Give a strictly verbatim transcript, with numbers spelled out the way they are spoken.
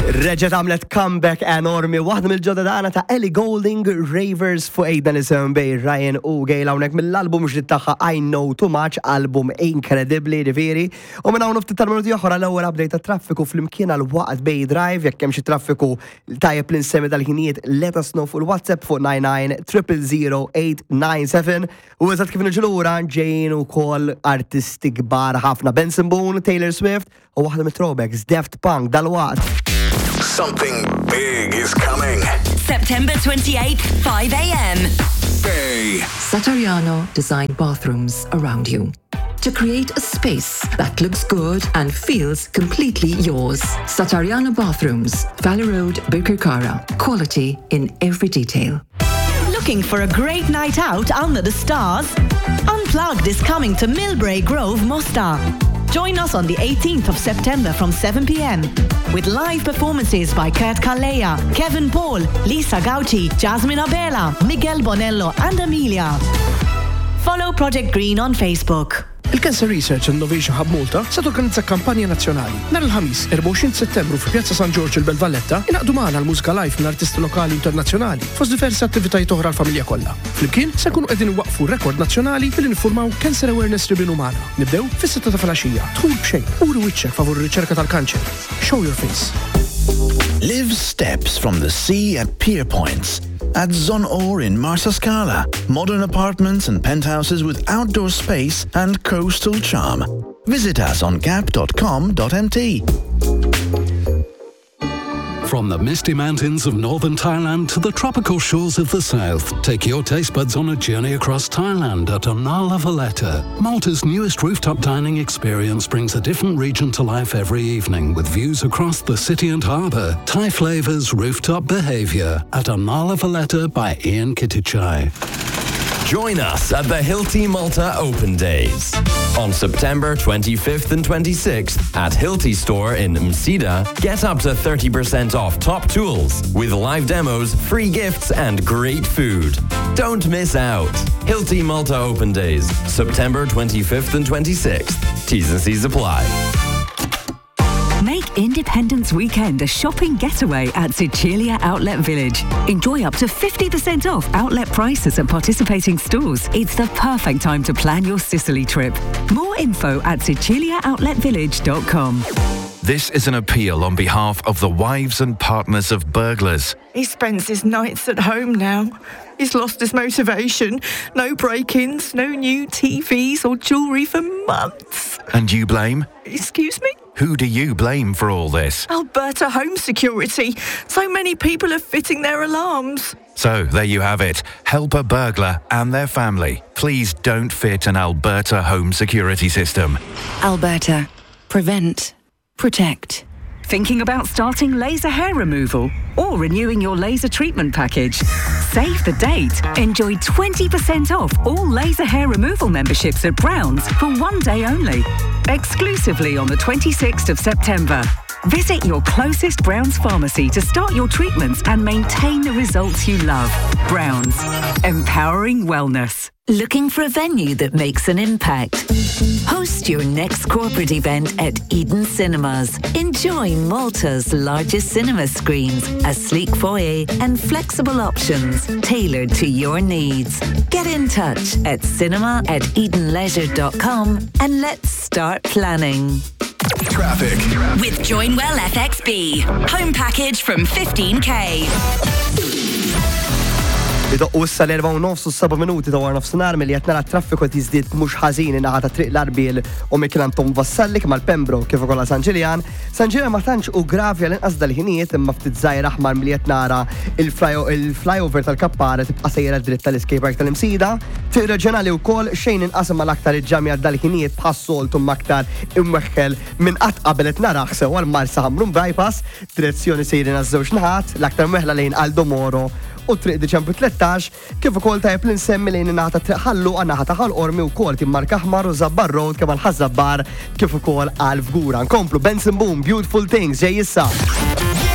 Reġet għamlet comeback enormi waħda mill-ġodda daqna ta' Ellie Goulding, Ravers fuq ejda nisim bej Ryan u Gail hawnhekk mill-album ġdid tagħha I Know Too Much, album incredibly riveri. U minn hawn ftit tal-minuti oħra l-ewwel update ta' traffiku flimkien għal waqt bej drive, jekk hemm xi traffiku tajjeb li nsemmi dal-ħinijiet let us know fuq il-WhatsApp fuq nine nine zero zero eight nine seven. U eżatt kif niġu lura ġejjin ukoll artisti kbar ħafna, Benson Boone, Taylor Swift u waħda mit-throwbacks Daft Punk dal-waqt. Something big is coming. September twenty-eighth, five a.m. Bay. Satariano designed bathrooms around you to create a space that looks good and feels completely yours. Satariano Bathrooms, Valley Road, Birkirkara. Quality in every detail. Looking for a great night out under the stars? Unplugged is coming to Millbrae Grove, Mostar. Join us on the eighteenth of September from seven p.m. with live performances by Kurt Kalleja, Kevin Paul, Lisa Gauci, Jasmine Abela, Miguel Bonello and Amelia. Follow Project Green on Facebook. Il-Cancer Research Innovation Hub Malta se torganizza kampanja nazzjonali. Nhar il-ħamis, erba' Settembru f'Pjazza San Giorgio il-Belvalletta, inaqdu magħna l-mużika live minn artisti lokali internazzjonali fost diversi attivitajiet oħra l-familja kollha. Flimkien se nkunu qegħdin waqfu rekord nazzjonali billi niffurmaw Cancer Awareness Ribbon magħna. Nibdew fis-sitta ta' filgħaxija. Dħul b'xejn, uri wiċċek favur ir-riċerka tal-kanċer. Show your face. Live steps from the sea at Pier Points. At Zon Or in Marsascala, modern apartments and penthouses with outdoor space and coastal charm. Visit us on gap dot com dot m t. From the misty mountains of northern Thailand to the tropical shores of the south, take your taste buds on a journey across Thailand at Onala Valletta. Malta's newest rooftop dining experience brings a different region to life every evening with views across the city and harbour. Thai flavours, rooftop behaviour at Onala Valletta by Ian Kittichai. Join us at the Hilti Malta Open Days on September twenty-fifth and twenty-sixth at Hilti Store in Msida. Get up to thirty percent off top tools with live demos, free gifts and great food. Don't miss out. Hilti Malta Open Days, September twenty-fifth and twenty-sixth. T's and C's apply. Make Independence Weekend a shopping getaway at Sicilia Outlet Village. Enjoy up to fifty percent off outlet prices at participating stores. It's the perfect time to plan your Sicily trip. More info at sicilia outlet village dot com. This is an appeal on behalf of the wives and partners of burglars. He spends his nights at home now. He's lost his motivation. No break-ins, no new T Vs or jewellery for months. And you blame? Excuse me? Who do you blame for all this? Alberta Home Security. So many people are fitting their alarms. So, there you have it. Help a burglar and their family. Please don't fit an Alberta Home Security system. Alberta. Prevent. Protect. Thinking about starting laser hair removal or renewing your laser treatment package? Save the date. Enjoy twenty percent off all laser hair removal memberships at Browns for one day only. Exclusively on the twenty-sixth of September. Visit your closest Browns pharmacy to start your treatments and maintain the results you love. Browns. Empowering wellness. Looking for a venue that makes an impact? Host your next corporate event at Eden Cinemas. Enjoy Malta's largest cinema screens, a sleek foyer and flexible options tailored to your needs. Get in touch at cinema at eden leisure dot com and let's start planning. Traffic. With Joinwell F X B. Home package from fifteen K. Idoqqu issa l-erba' u nofs u seba' minuti ta' warna f'sinar milli qed nara t-traffiku qed jiżdied mhux ħażin in-naħa ta' triq l-Arbil u Miklan Tom Vassalli kemm mal-Pembroke kif ukoll San Ġiljan. San Ġiljan ma tantx hu gravi għal inqas dal-ħinijiet imma ftit żgħir aħmar milli qed nara il-flyover tal-Kappara tibqa' sejra dritt tal-Escape Park tal-Imsida. Triq reġjonali wkoll xejn inqas imma l-aktar iġġamja dal-ħinijiet bħas-soltu aktar imweħħel minn qatt qabel qed naraħ sew għal Marsa Ħamrun bypass, direzzjoni sejrin għaż-żewġ naħat, l-aktar mweħla lejn Aldo Moro u triq Diċembru tlettax kif ukoll tajjeb li nsemmi lejn in-naħa ta' triq ħallu għan-naħa ta' ħall-Qormi wkoll timmarka aħmar u Żabbar Road kemm għall-Ħażabbar kif ukoll għal Fgura. Nkomplu Benson Boone, Beautiful Things ġej issa.